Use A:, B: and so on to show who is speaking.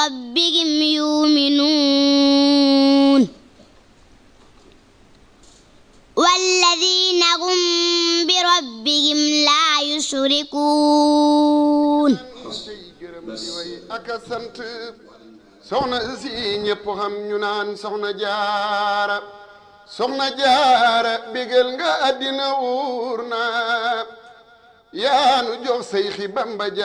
A: بربهم يؤمنون والذين هم بربهم لا يشركون
B: soxna si ñépp xam ñu naan soxna jaara bégal nga àddina wuur na yaanu jox Seyxi Bamba